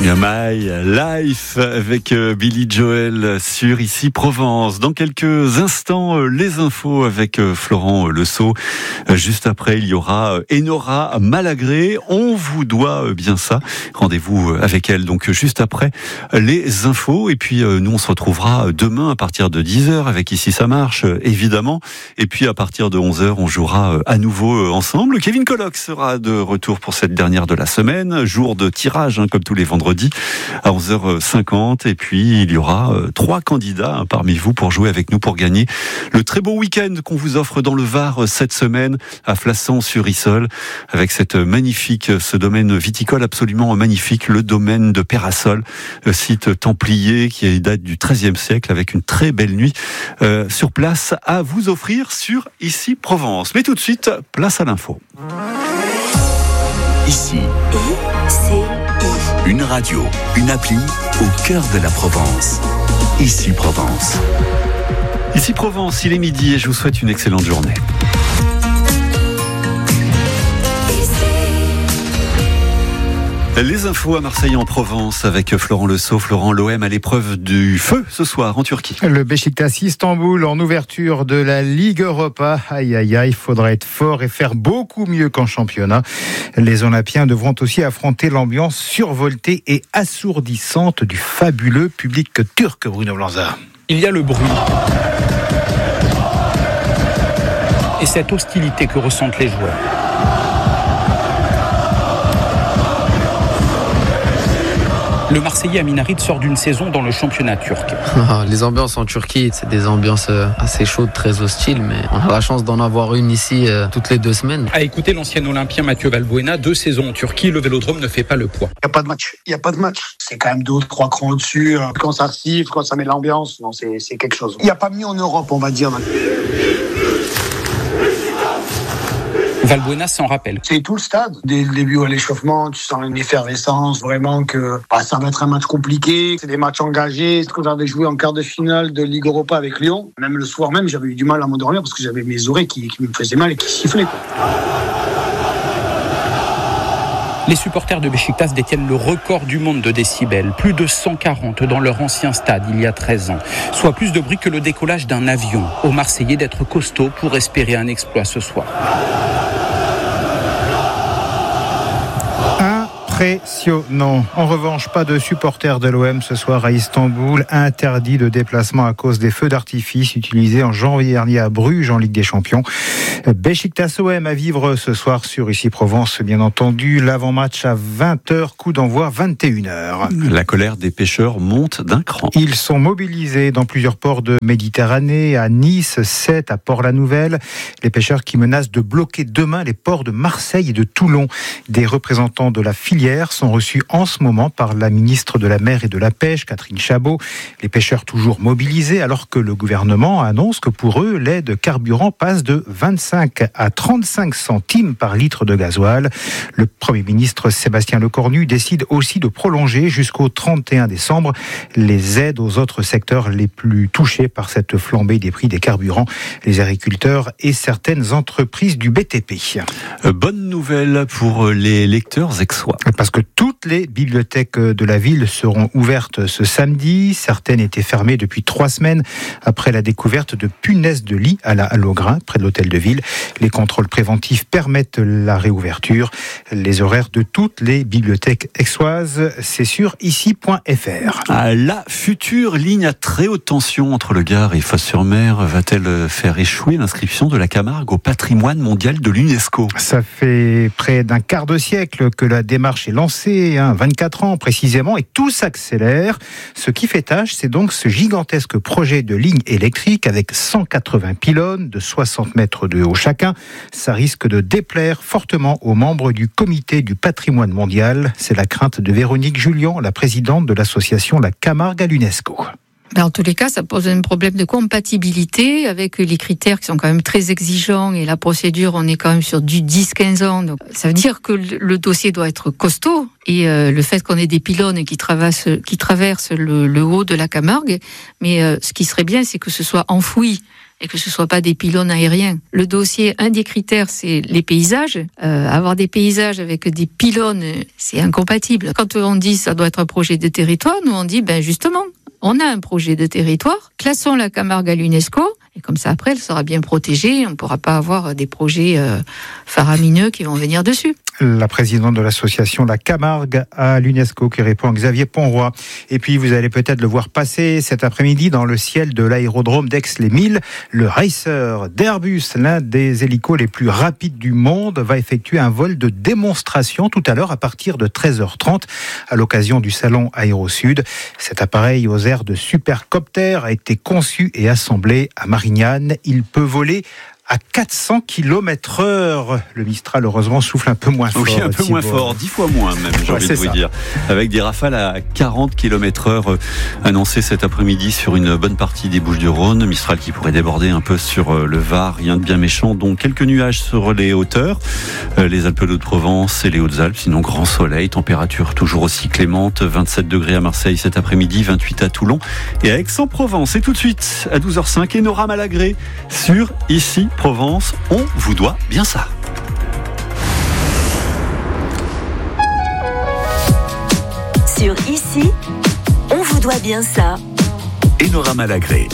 My Life avec Billy Joel sur Ici Provence. Dans quelques instants, les infos avec Florent Lesault. Juste après, il y aura Enora Malagré. On vous doit bien ça. Rendez-vous avec elle donc juste après les infos. Et puis nous, on se retrouvera demain à partir de 10h avec Ici ça marche, évidemment. Et puis à partir de 11h, on jouera à nouveau ensemble. Kevin Colloc sera de retour pour cette dernière de la semaine. Jour de tirage, comme tous les vendredis à 11h50. Et puis il y aura 3 candidats parmi vous pour jouer avec nous, pour gagner le très beau week-end qu'on vous offre dans le Var cette semaine à Flassan-sur-Issol, avec ce domaine viticole absolument magnifique, le domaine de Pérasol, site templier qui date du XIIIe siècle, avec une très belle nuit sur place à vous offrir sur Ici Provence. Mais tout de suite, place à l'info. Ici, une radio, une appli au cœur de la Provence. Ici Provence. Ici Provence, il est midi et je vous souhaite une excellente journée. Les infos à Marseille en Provence avec Florent Lesault. Florent, l'OM à l'épreuve du feu ce soir en Turquie. Le Beşiktaş Istanbul en ouverture de la Ligue Europa. Aïe aïe aïe, il faudra être fort et faire beaucoup mieux qu'en championnat. Les Olympiens devront aussi affronter l'ambiance survoltée et assourdissante du fabuleux public turc, Bruno Blanza. Il y a le bruit et cette hostilité que ressentent les joueurs. Le Marseillais Amin Harit sort d'une saison dans le championnat turc. Les ambiances en Turquie, c'est des ambiances assez chaudes, très hostiles, mais on a la chance d'en avoir une ici toutes les 2 semaines. À écouter l'ancien Olympien Mathieu Valbuena, 2 saisons en Turquie, le Vélodrome ne fait pas le poids. Il n'y a pas de match. C'est quand même 2 ou 3 crans au-dessus. Quand ça siffle, quand ça met l'ambiance, non, c'est quelque chose. Il n'y a pas mieux en Europe, on va dire. Valbuena s'en rappelle. C'est tout le stade. Dès le début à l'échauffement, tu sens une effervescence, vraiment que ça va être un match compliqué. C'est des matchs engagés. Quand j'avais joué en quart de finale de Ligue Europa avec Lyon, même le soir même, j'avais eu du mal à m'endormir parce que j'avais mes oreilles qui me faisaient mal et qui sifflaient, quoi. Les supporters de Beşiktaş détiennent le record du monde de décibels, plus de 140 dans leur ancien stade il y a 13 ans, soit plus de bruit que le décollage d'un avion. Aux Marseillais d'être costauds pour espérer un exploit ce soir. Impressionnant. En revanche, pas de supporters de l'OM ce soir à Istanbul. Interdit de déplacement à cause des feux d'artifice utilisés en janvier dernier à Bruges en Ligue des Champions. Beşiktaş OM à vivre ce soir sur Ici Provence, bien entendu. L'avant-match à 20h, coup d'envoi 21h. La colère des pêcheurs monte d'un cran. Ils sont mobilisés dans plusieurs ports de Méditerranée, à Nice, Sète, à Port-la-Nouvelle. Les pêcheurs qui menacent de bloquer demain les ports de Marseille et de Toulon. Des représentants de la filière sont reçus en ce moment par la ministre de la Mer et de la Pêche, Catherine Chabot. Les pêcheurs toujours mobilisés alors que le gouvernement annonce que pour eux, l'aide carburant passe de 25 à 35 centimes par litre de gasoil. Le Premier ministre Sébastien Lecornu décide aussi de prolonger jusqu'au 31 décembre les aides aux autres secteurs les plus touchés par cette flambée des prix des carburants, les agriculteurs et certaines entreprises du BTP. Bonne nouvelle pour les lecteurs aixois. Parce que toutes les bibliothèques de la ville seront ouvertes ce samedi. Certaines étaient fermées depuis 3 semaines après la découverte de punaises de lit à la Hallogrin, près de l'hôtel de ville. Les contrôles préventifs permettent la réouverture. Les horaires de toutes les bibliothèques aixoises, c'est sur ici.fr. La future ligne à très haute tension entre le Gard et Fos-sur-Mer va-t-elle faire échouer l'inscription de la Camargue au patrimoine mondial de l'UNESCO ? Ça fait près d'un quart de siècle que la démarche est lancée, 24 ans précisément, et tout s'accélère. Ce qui fait tâche, c'est donc ce gigantesque projet de ligne électrique avec 180 pylônes de 60 mètres de haut chacun. Ça risque de déplaire fortement aux membres du comité du patrimoine mondial. C'est la crainte de Véronique Jullian, la présidente de l'association La Camargue à l'UNESCO. En tous les cas, ça pose un problème de compatibilité avec les critères qui sont quand même très exigeants et la procédure, on est quand même sur du 10-15 ans. Donc, ça veut dire que le dossier doit être costaud et le fait qu'on ait des pylônes qui traversent le haut de la Camargue, mais ce qui serait bien, c'est que ce soit enfoui et que ce soit pas des pylônes aériens. Le dossier, un des critères, c'est les paysages. Avoir des paysages avec des pylônes, c'est incompatible. Quand on dit ça doit être un projet de territoire, nous on dit justement, on a un projet de territoire, classons la Camargue à l'UNESCO, et comme ça après elle sera bien protégée, on ne pourra pas avoir des projets faramineux qui vont venir dessus. La présidente de l'association La Camargue à l'UNESCO qui répond à Xavier Ponroy. Et puis vous allez peut-être le voir passer cet après-midi dans le ciel de l'aérodrome d'Aix-les-Milles. Le Racer d'Airbus, l'un des hélicos les plus rapides du monde, va effectuer un vol de démonstration tout à l'heure à partir de 13h30 à l'occasion du salon Aérosud. Cet appareil aux airs de supercopter a été conçu et assemblé à Marignane. Il peut voler à 400 km/h. Le Mistral, heureusement, souffle un peu moins fort. Oui, un peu moins fort, 10 fois moins même, j'ai envie de vous dire. Avec des rafales à 40 km/h annoncées cet après-midi sur une bonne partie des Bouches-du-Rhône. Mistral qui pourrait déborder un peu sur le Var, rien de bien méchant. Donc quelques nuages sur les hauteurs, les Alpes-de-Haute-Provence et les Hautes-Alpes. Sinon, grand soleil, température toujours aussi clémente. 27 degrés à Marseille cet après-midi, 28 à Toulon et à Aix-en-Provence. Et tout de suite, à 12h05, Enora Malagré sur Ici Provence, on vous doit bien ça. Sur Ici, on vous doit bien ça. Enora Malagré.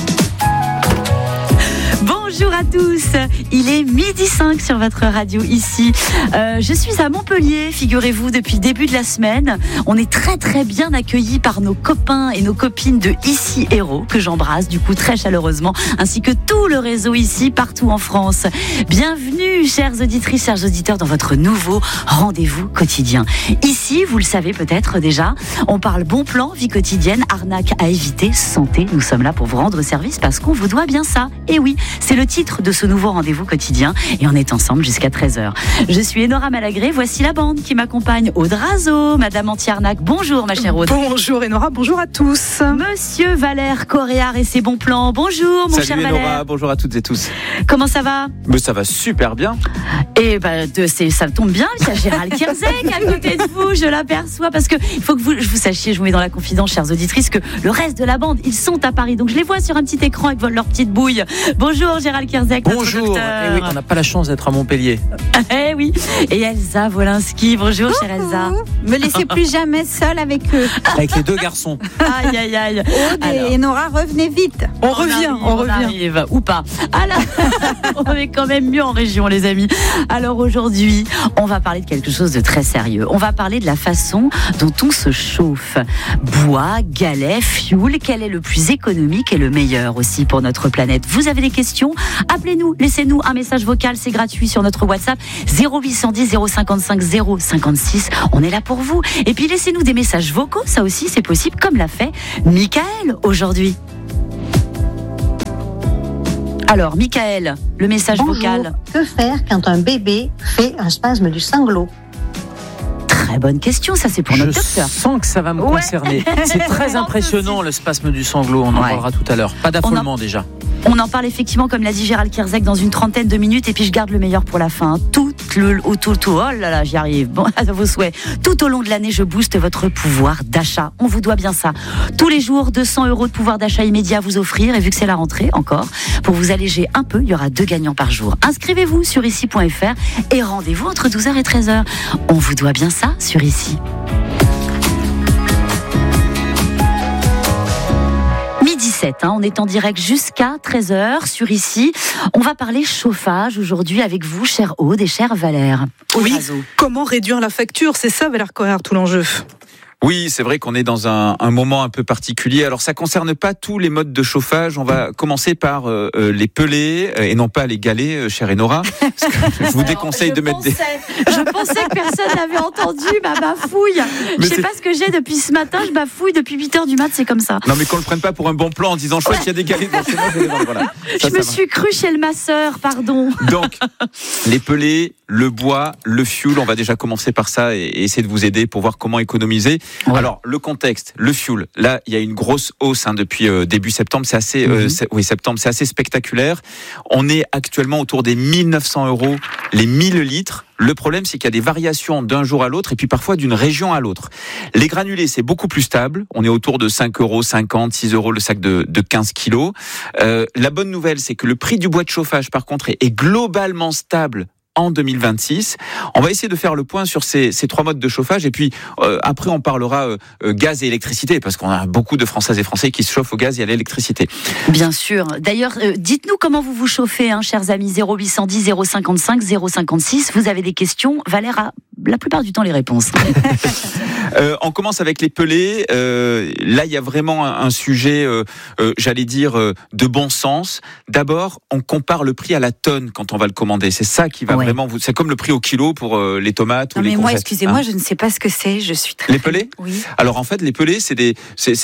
Bonjour à tous, il est 12h05 sur votre radio Ici. Je suis à Montpellier, figurez-vous, depuis le début de la semaine. On est très très bien accueillis par nos copains et nos copines de Ici Héros, que j'embrasse du coup très chaleureusement, ainsi que tout le réseau Ici partout en France. Bienvenue, chères auditrices, chers auditeurs, dans votre nouveau rendez-vous quotidien. Ici, vous le savez peut-être déjà, on parle bon plan, vie quotidienne, arnaque à éviter, santé. Nous sommes là pour vous rendre service parce qu'on vous doit bien ça. Et oui, c'est le titre de ce nouveau rendez-vous quotidien et on est ensemble jusqu'à 13h. Je suis Enora Malagré, voici la bande qui m'accompagne. Aude Razo, Madame Anti-Arnaque, bonjour ma chère Aude. Bonjour Enora, bonjour à tous. Monsieur Valère Coréard et ses bons plans, bonjour mon cher Valère. Salut Enora, bonjour à toutes et tous. Comment ça va ? Mais ça va super bien. Et ça tombe bien, il y a Gérald Kierzek à côté de vous, je l'aperçois, parce que il faut que vous sachiez, je vous mets dans la confidence, chères auditrices, que le reste de la bande, ils sont à Paris, donc je les vois sur un petit écran avec leur petite bouille. Bonjour Gérald Kierzek. Bonjour. Et oui, on n'a pas la chance d'être à Montpellier. Eh oui. Et Elsa Wolinski. Bonjour, chère Elsa. Me laissez plus jamais seule avec eux. Avec les deux garçons. Aïe, aïe, aïe. Aude et Nora, revenez vite. On revient. Ou pas. Alors, on est quand même mieux en région, les amis. Alors aujourd'hui, on va parler de quelque chose de très sérieux. On va parler de la façon dont on se chauffe. Bois, galets, fioul, quel est le plus économique et le meilleur aussi pour notre planète ? Vous avez des questions ? Appelez-nous, laissez-nous un message vocal, c'est gratuit sur notre WhatsApp 0810 055 056. On est là pour vous. Et puis laissez-nous des messages vocaux, ça aussi c'est possible, comme l'a fait Michael aujourd'hui. Alors, Michael, le message vocal. Que faire quand un bébé fait un spasme du sanglot ? Très bonne question, ça c'est pour notre docteur. Je sens que ça va me concerner. C'est très impressionnant le spasme du sanglot, on en parlera tout à l'heure. Pas d'affolement déjà. On en parle effectivement, comme l'a dit Gérald Kierzek, dans une trentaine de minutes. Et puis je garde le meilleur pour la fin. Oh là là, j'y arrive. Bon, à vos souhaits. Tout au long de l'année, je booste votre pouvoir d'achat. On vous doit bien ça. Tous les jours, 200 € de pouvoir d'achat immédiat à vous offrir. Et vu que c'est la rentrée, encore, pour vous alléger un peu, il y aura 2 gagnants par jour. Inscrivez-vous sur ici.fr et rendez-vous entre 12h et 13h. On vous doit bien ça sur Ici. 17, on est en direct jusqu'à 13h sur Ici. On va parler chauffage aujourd'hui avec vous, chère Aude et chère Valère. Oui, comment réduire la facture ? C'est ça, Valère Coréard, tout l'enjeu. Oui, c'est vrai qu'on est dans un moment un peu particulier. Alors, ça concerne pas tous les modes de chauffage. On va commencer par les pelés et non pas les galets, chère Enora. Parce que je vous déconseille de mettre des... Je pensais que personne n'avait entendu ma bafouille. Je sais pas ce que j'ai depuis ce matin. Je bafouille depuis 8h du mat, c'est comme ça. Non, mais qu'on le prenne pas pour un bon plan en disant chouette, il y a des galets. Voilà. Je me suis crue chez le masseur, pardon. Donc, les pelés, le bois, le fioul, on va déjà commencer par ça et essayer de vous aider pour voir comment économiser. Ouais. Alors, le contexte, le fuel, là, il y a une grosse hausse depuis début septembre. C'est assez, septembre, c'est assez spectaculaire. On est actuellement autour des 1900 € les 1000 litres. Le problème, c'est qu'il y a des variations d'un jour à l'autre et puis parfois d'une région à l'autre. Les granulés, c'est beaucoup plus stable. On est autour de 5,50 €, 6 € le sac de 15 kilos. La bonne nouvelle, c'est que le prix du bois de chauffage, par contre, est globalement stable en 2026. On va essayer de faire le point sur ces trois modes de chauffage et puis après on parlera gaz et électricité parce qu'on a beaucoup de Françaises et Français qui se chauffent au gaz et à l'électricité. Bien sûr. D'ailleurs, dites-nous comment vous vous chauffez, chers amis. 0810 055 056. Vous avez des questions. Valère a la plupart du temps les réponses. On commence avec les pelés. Là, il y a vraiment un sujet, j'allais dire, de bon sens. D'abord, on compare le prix à la tonne quand on va le commander. C'est ça qui va vraiment vous. C'est comme le prix au kilo pour les tomates ou les courgettes. Non mais moi, excusez-moi, je ne sais pas ce que c'est. Je suis très. Les pelés ? Oui. Alors en fait, les pelés, c'est des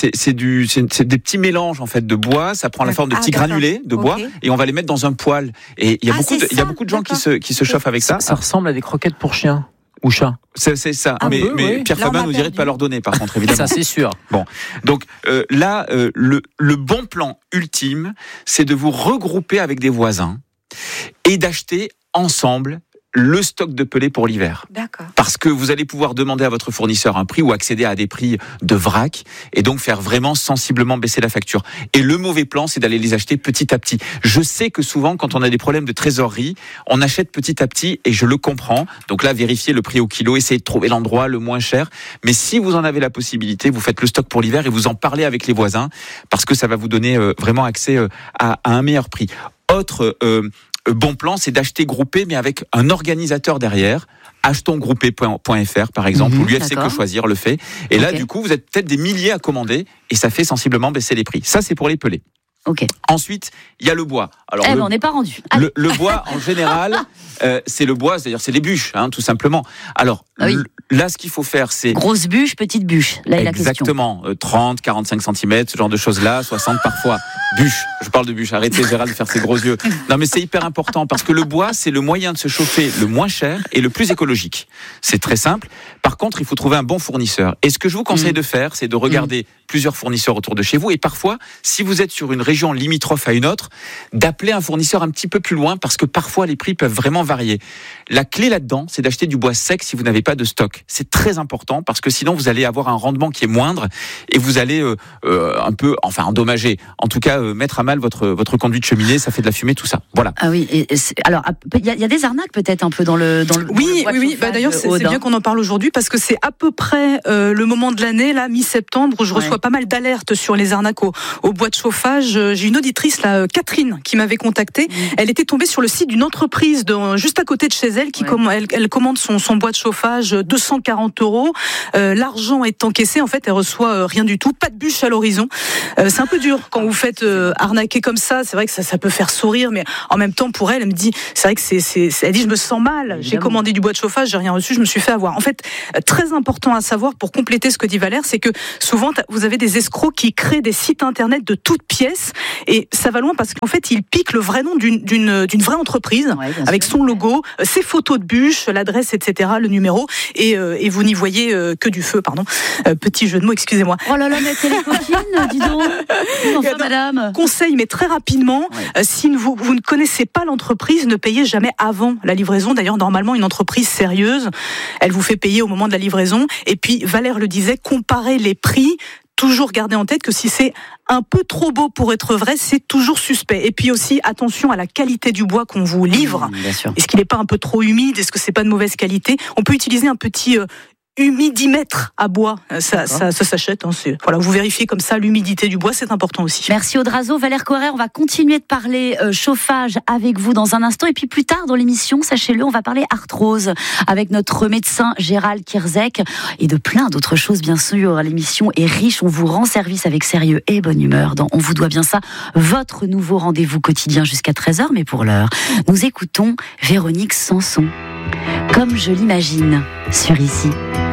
petits mélanges en fait de bois. Ça prend la forme de petits granulés de bois et on va les mettre dans un poêle. Et il y a beaucoup de gens qui se chauffent avec ça. Ça ressemble à des croquettes pour chiens. Ou chat. C'est ça. Mais Pierre Fabin nous dirait de pas leur donner, par contre, évidemment. Ça, c'est sûr. Bon. Donc, là, le bon plan ultime, c'est de vous regrouper avec des voisins et d'acheter ensemble le stock de pelés pour l'hiver. D'accord. Parce que vous allez pouvoir demander à votre fournisseur un prix ou accéder à des prix de vrac et donc faire vraiment sensiblement baisser la facture. Et le mauvais plan, c'est d'aller les acheter petit à petit. Je sais que souvent, quand on a des problèmes de trésorerie, on achète petit à petit et je le comprends. Donc là, vérifiez le prix au kilo, essayez de trouver l'endroit le moins cher. Mais si vous en avez la possibilité, vous faites le stock pour l'hiver et vous en parlez avec les voisins parce que ça va vous donner vraiment accès à un meilleur prix. Autre bon plan, c'est d'acheter groupé, mais avec un organisateur derrière. Achetonsgroupé.fr par exemple, où l'UFC Que Choisir le fait. Et là, du coup, vous êtes peut-être des milliers à commander et ça fait sensiblement baisser les prix. Ça, c'est pour les pelés. Ensuite, il y a le bois. Alors, on n'est pas rendu. Le bois, en général, c'est le bois, c'est-à-dire c'est les bûches, tout simplement. Alors, là, ce qu'il faut faire, c'est... Grosse bûche, petite bûche. Là est la question. Exactement. 30, 45 cm, ce genre de choses-là, 60 parfois. Bûche. Je parle de bûche. Arrêtez, Gérald, de faire ses gros yeux. Non, mais c'est hyper important parce que le bois, c'est le moyen de se chauffer le moins cher et le plus écologique. C'est très simple. Par contre, il faut trouver un bon fournisseur. Et ce que je vous conseille de faire, c'est de regarder plusieurs fournisseurs autour de chez vous. Et parfois, si vous êtes sur une région limitrophe à une autre, d'appeler un fournisseur un petit peu plus loin parce que parfois les prix peuvent vraiment varier. La clé là-dedans, c'est d'acheter du bois sec si vous n'avez pas de stock. C'est très important parce que sinon vous allez avoir un rendement qui est moindre et vous allez un peu, endommager, en tout cas mettre à mal votre conduite cheminée, ça fait de la fumée, tout ça. Voilà. Ah oui. Alors il y a des arnaques peut-être un peu dans le Oui. D'ailleurs c'est bien qu'on en parle aujourd'hui parce que c'est à peu près le moment de l'année, là mi-septembre, où je reçois pas mal d'alertes sur les arnaques au bois de chauffage. J'ai une auditrice là, Catherine, qui m'avait contactée. Elle était tombée sur le site d'une entreprise juste à côté de chez elle qui elle commande son bois de chauffage 240 €. L'argent est encaissé. En fait, elle reçoit rien du tout, pas de bûche à l'horizon. C'est un peu dur quand vous faites arnaquer comme ça. C'est vrai que ça peut faire sourire, mais en même temps pour elle me dit, c'est vrai que elle dit je me sens mal. Évidemment. J'ai commandé du bois de chauffage, j'ai rien reçu, je me suis fait avoir. En fait, très important à savoir pour compléter ce que dit Valère, c'est que souvent vous avez des escrocs qui créent des sites internet de toutes pièces et ça va loin parce qu'en fait ils piquent le vrai nom d'une vraie entreprise avec son logo, ses photos de bûches, l'adresse, etc., le numéro et vous n'y voyez que du feu, pardon. Petit jeu de mots, excusez-moi. Oh là là, mais c'est les coquines, dis donc. Enfin, madame. Conseil, mais très rapidement, si vous ne connaissez pas l'entreprise, ne payez jamais avant la livraison. D'ailleurs, normalement, une entreprise sérieuse, elle vous fait payer au moment de la livraison. Et puis, Valère le disait, comparez les prix. Toujours garder en tête que si c'est un peu trop beau pour être vrai, c'est toujours suspect. Et puis aussi, attention à la qualité du bois qu'on vous livre. Est-ce qu'il n'est pas un peu trop humide ? Est-ce que c'est pas de mauvaise qualité ? On peut utiliser un petit humidimètre à bois. Ça s'achète. Voilà, vous vérifiez comme ça l'humidité du bois, c'est important aussi. Merci Audrazo. Valère Corer, on va continuer de parler chauffage avec vous dans un instant. Et puis plus tard dans l'émission, sachez-le, on va parler arthrose avec notre médecin Gérald Kierzek et de plein d'autres choses, bien sûr. L'émission est riche. On vous rend service avec sérieux et bonne humeur dans On vous doit bien ça, votre nouveau rendez-vous quotidien jusqu'à 13h. Mais pour l'heure, nous écoutons Véronique Sanson. Comme je l'imagine, sur Ici.